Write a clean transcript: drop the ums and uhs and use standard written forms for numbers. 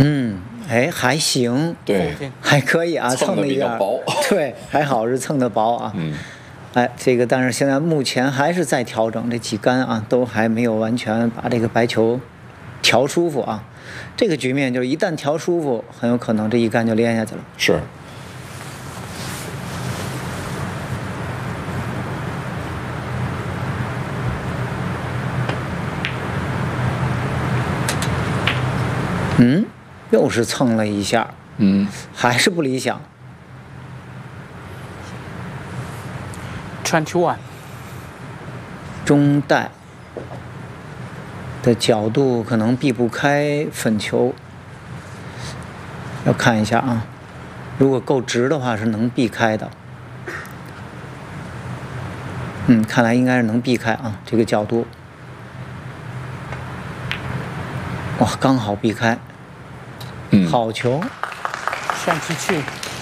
哎，还行， 对， 还可以啊， 蹭的一点比较薄， 对，还好是蹭的薄啊。哎，这个但是现在目前还是在调整这几杆啊，都还没有完全把这个白球调舒服啊。这个局面就是一旦调舒服，很有可能这一杆就连下去了。 是。 又是蹭了一下，还是不理想。 21， 中带的角度可能避不开粉球，要看一下啊。如果够直的话，是能避开的。看来应该是能避开啊，这个角度。哇，刚好避开。好球。 27。